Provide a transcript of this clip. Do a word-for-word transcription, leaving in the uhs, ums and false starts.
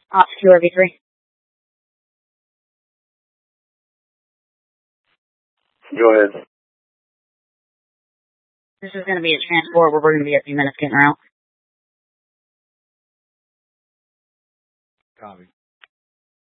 Ops Q R V three. Go ahead. This is going to be a transport where we're going to be a few minutes getting her out. Copy.